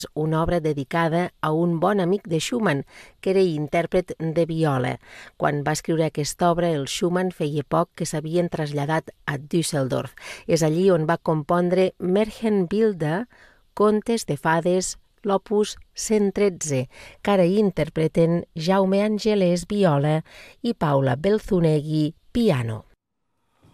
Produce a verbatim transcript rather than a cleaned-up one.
una obra dedicada a un bon amic de Schumann, que era intèrpret de viola. Quan va escriure aquesta obra, el Schumann feia poc que s'havien traslladat a Düsseldorf. És allí on va compondre Märchenbilder, contes de fades, l'opus cent tretze, que ara interpreten Jaume Angelès, viola, i Paula Belzunegui, piano.